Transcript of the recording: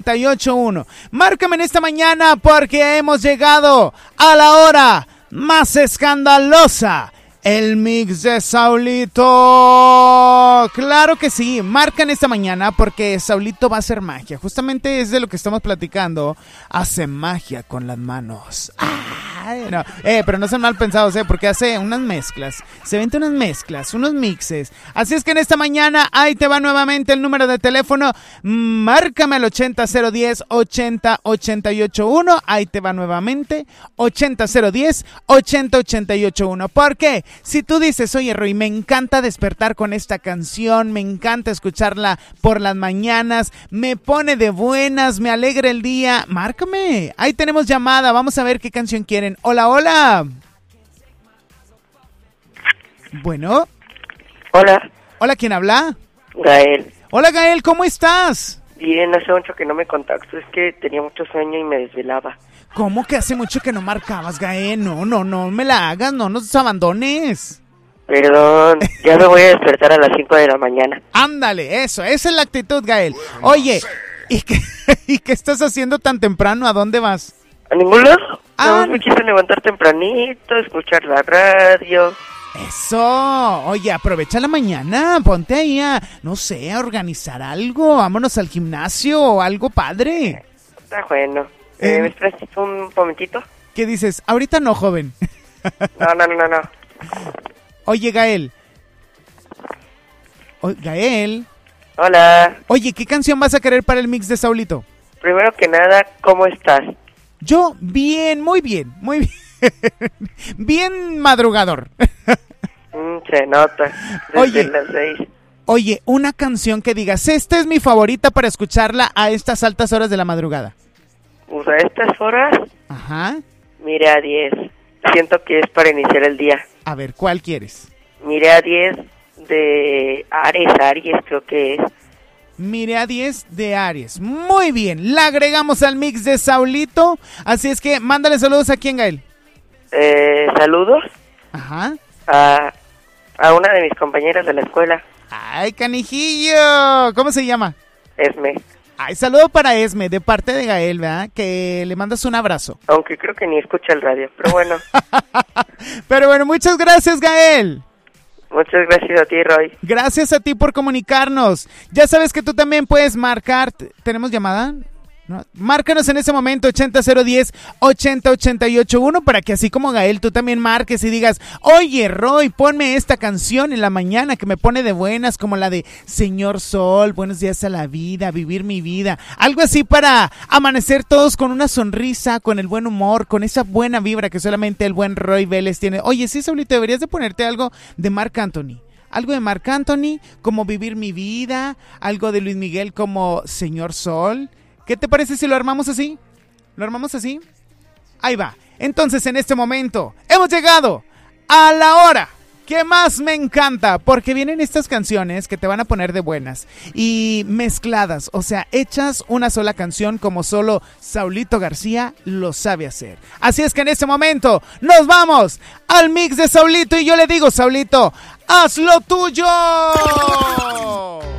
981. Márcame en esta mañana porque hemos llegado a la hora más escandalosa. El mix de Saulito. Claro que sí, marcan esta mañana porque Saulito va a hacer magia. Justamente es de lo que estamos platicando. Hace magia con las manos. No. Pero no son mal pensados, porque hace unas mezclas. Se vende unas mezclas, unos mixes. Así es que en esta mañana, ahí te va nuevamente el número de teléfono. Márcame al 80010-80881. Ahí te va nuevamente 80010-80881. ¿Por qué? Si tú dices, oye Roy, me encanta despertar con esta canción, me encanta escucharla por las mañanas, me pone de buenas, me alegra el día, márcame. Ahí tenemos llamada, vamos a ver qué canción quieren. Hola, hola. Bueno. Hola. Hola, ¿quién habla? Gael. Hola, Gael, ¿cómo estás? Bien, hace mucho que no me contacto, es que tenía mucho sueño y me desvelaba. ¿Cómo que hace mucho que no marcabas, Gael? No me la hagas, no nos abandones. Perdón, ya me voy a despertar a las 5 de la mañana. Ándale, esa es la actitud, Gael. Oye, ¿y qué estás haciendo tan temprano? ¿A dónde vas? ¿A ningún lado? No, me quise levantar tempranito, escuchar la radio. Eso, oye, aprovecha la mañana, ponte ahí a, no sé, a organizar algo, vámonos al gimnasio o algo padre. Está bueno. ¿Me esperas un momentito? ¿Qué dices? Ahorita no, joven. No. Oye, Gael. Gael. Hola. Oye, ¿qué canción vas a querer para el mix de Saulito? Primero que nada, ¿cómo estás? Yo, bien, muy bien. Bien madrugador. Se nota. Desde las 6. Oye, una canción que digas, esta es mi favorita para escucharla a estas altas horas de la madrugada. Pues a estas horas, ajá. Mire a 10. Siento que es para iniciar el día. A ver, ¿cuál quieres? Mire a 10 de Aries creo que es. Mire a 10 de Aries. Muy bien, la agregamos al mix de Saulito. Así es que mándale saludos a quién, Gael. Saludos. Ajá. A una de mis compañeras de la escuela. Ay, canijillo. ¿Cómo se llama? Esme. Ay, saludo para Esme, de parte de Gael, ¿verdad? Que le mandas un abrazo. Aunque creo que ni escucha el radio, pero bueno. Pero bueno, muchas gracias, Gael. Muchas gracias a ti, Roy. Gracias a ti por comunicarnos. Ya sabes que tú también puedes marcar. ¿Tenemos llamada? ¿No? Márcanos en ese momento 80010-80881 para que así como Gael tú también marques y digas, oye Roy, ponme esta canción en la mañana que me pone de buenas, como la de Señor Sol, buenos días a la vida, vivir mi vida, algo así para amanecer todos con una sonrisa, con el buen humor, con esa buena vibra que solamente el buen Roy Vélez tiene. Oye, sí, Saulito, deberías de ponerte algo de Marc Anthony. Algo de Marc Anthony como Vivir mi vida, algo de Luis Miguel como Señor Sol. ¿Qué te parece si lo armamos así? ¿Lo armamos así? Ahí va. Entonces, en este momento, hemos llegado a la hora que más me encanta, porque vienen estas canciones que te van a poner de buenas y mezcladas, o sea, hechas una sola canción como solo Saulito García lo sabe hacer. Así es que en este momento nos vamos al mix de Saulito y yo le digo, Saulito, ¡haz lo tuyo!